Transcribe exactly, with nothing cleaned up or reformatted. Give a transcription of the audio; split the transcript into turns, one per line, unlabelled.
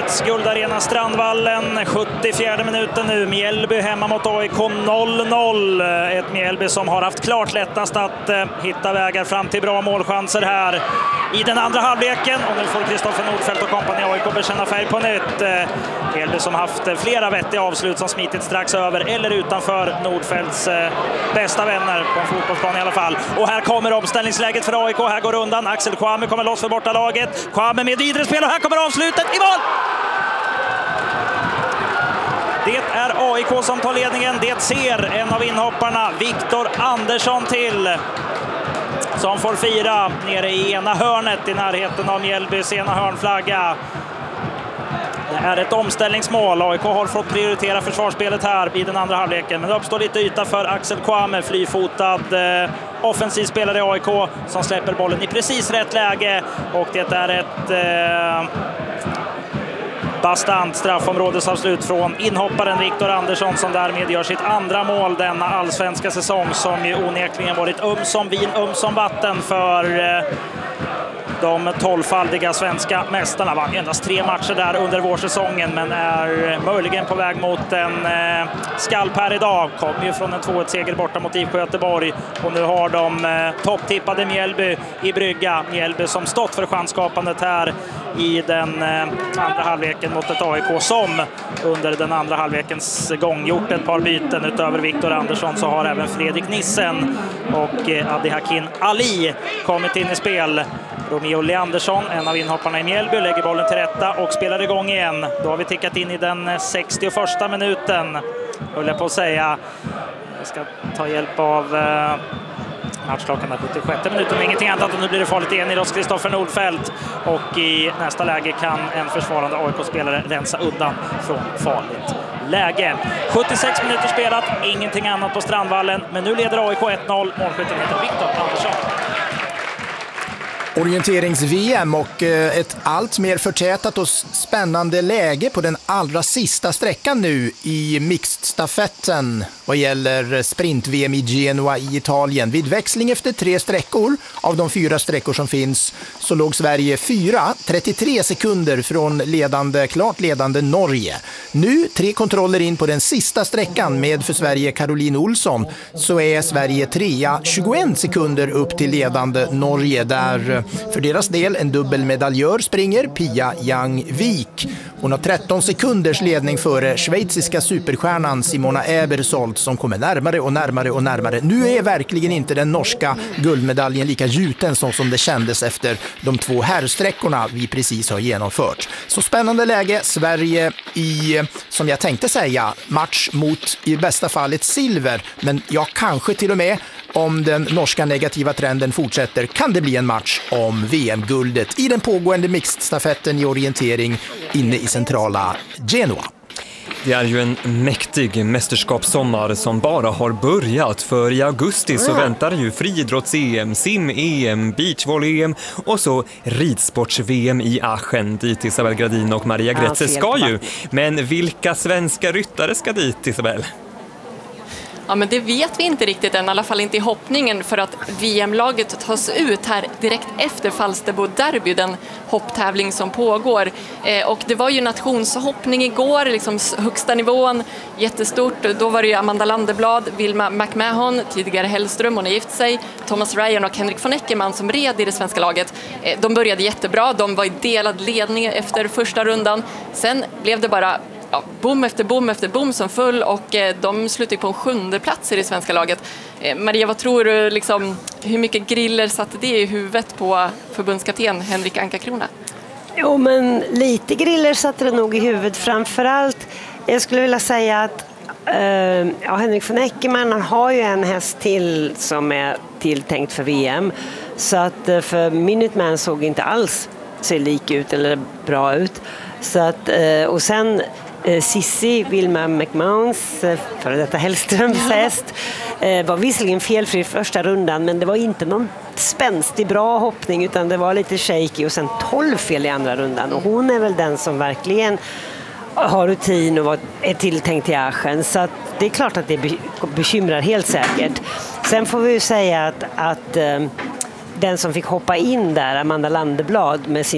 Plats, Guldarena Strandvallen, sjuttiofjärde minuten nu. Mjällby hemma mot A I K noll noll. Ett Mjällby som har haft klart lättast att eh, hitta vägar fram till bra målchanser här i den andra halvleken. Och nu får Kristoffer Nordfeldt och kompani A I K bekänna färg på nytt. Eh, Mjällby som haft eh, flera vettiga avslut som smitit strax över eller utanför Nordfeldts eh, bästa vänner på en fotbollsplan i alla fall. Och här kommer omställningsläget för A I K. Här går undan. Axel Kwame kommer loss för borta laget. Kwame med vidare spel och här kommer avslutet i mål! Det är A I K som tar ledningen. Det ser en av inhopparna, Viktor Andersson, till. Som får fira nere i ena hörnet i närheten av Mjällbys ena hörnflagga. Det är ett omställningsmål. A I K har fått prioritera försvarsspelet här i den andra halvleken. Men det uppstår lite yta för Axel Kwame, flyfotad eh, offensiv spelare i A I K som släpper bollen i precis rätt läge. Och det är ett eh, bastant straffområdesavslut från inhopparen Viktor Andersson som därmed gör sitt andra mål denna allsvenska säsong, som ju onekligen varit um som vin, um som vatten för eh, de tolvfaldiga svenska mästarna. Vann endast tre matcher där under vårsäsongen, men är möjligen på väg mot en eh, skalp här idag. Kom ju från en två ett seger borta mot I F K Göteborg och nu har de eh, topptippade Mjällby i brygga. Mjällby som stått för chanskapandet här i den eh, andra halvleken mot ett A I K som under den andra halvlekens gång gjort ett par byten. Utöver Viktor Andersson så har även Fredrik Nissen och eh, Adi Hakin Ali kommit in i spel. Romeo Leandersson, en av inhopparna i Mjällby, lägger bollen till rätta och spelar igång igen. Då har vi tickat in i den sextioförsta minuten, höll jag på att säga. Jag ska ta hjälp av eh, matchklockan, sjuttiosjätte minuten. Ingenting annat, och nu blir det farligt igen i oss Kristoffer Nordfeldt. Och i nästa läge kan en försvarande A I K-spelare rensa undan från farligt läge. sjuttiosex minuter spelat, ingenting annat på Strandvallen. Men nu leder A I K ett noll. Målskytten heter Viktor Andersson.
Orienterings-V M och ett allt mer förtätat och spännande läge på den allra sista sträckan nu i mixed-stafetten vad gäller sprint-V M i Genua i Italien. Vid växling efter tre sträckor av de fyra sträckor som finns så låg Sverige fyra, trettiotre sekunder från ledande, klart ledande Norge. Nu, tre kontroller in på den sista sträckan med för Sverige Caroline Olsson, så är Sverige trea, tjugoen sekunder upp till ledande Norge, där för deras del en dubbelmedaljör springer, Pia Yang-Vik. Hon har tretton sekunders ledning före schweiziska superstjärnan Simona Ebersold som kommer närmare och närmare och närmare. Nu är verkligen inte den norska guldmedaljen lika gjuten som, som det kändes efter de två herrsträckorna vi precis har genomfört. Så spännande läge, Sverige i, som jag tänkte säga, match mot i bästa fall ett silver, men ja, kanske till och med om den norska negativa trenden fortsätter kan det bli en match om V M-guldet i den pågående mixed-stafetten i orientering inne i centrala Genua.
Det är ju en mäktig mästerskapssommar som bara har börjat, för i augusti så väntar ju friidrotts-E M, sim-E M, beachvolley-E M och så ridsports-V M i Aachen, dit Isabel Gradin och Maria Gretze ska ju. Men vilka svenska ryttare ska dit, Isabel?
Ja, men det vet vi inte riktigt än, i alla fall inte i hoppningen, för att V M-laget tas ut här direkt efter Falsterbo Derby, den hopptävling som pågår. Eh, och det var ju nationshoppning igår, liksom högsta nivån, jättestort. Då var det ju Amanda Landeblad, Vilma McMahon, tidigare Hellström, hon har gift sig, Thomas Ryan och Henrik von Eckermann som red i det svenska laget. Eh, de började jättebra, de var i delad ledning efter första rundan. Sen blev det bara Ja, bom efter bom efter bom som full, och eh, de slutade på en sjunde plats i det svenska laget. Eh, Maria, vad tror du, liksom, hur mycket griller satte det i huvudet på förbundskapten Henrik Anka-Krona?
Jo, men lite griller satte det nog i huvudet. Framförallt, jag skulle vilja säga att eh, ja, Henrik von Eckermann, han har ju en häst till som är tilltänkt för V M. Så att eh, för Minuteman såg inte alls ser lik ut eller bra ut. Så att, eh, och sen Sissi, Vilma McMahons före detta Hellströms häst, var visserligen felfri första rundan, men det var inte någon spänstig bra hoppning, utan det var lite shaky, och sen tolv fel i andra rundan, och hon är väl den som verkligen har rutin och är tilltänkt i Aachen, så att det är klart att det bekymrar helt säkert. Sen får vi ju säga att, att den som fick hoppa in där, Amanda Landeblad med sin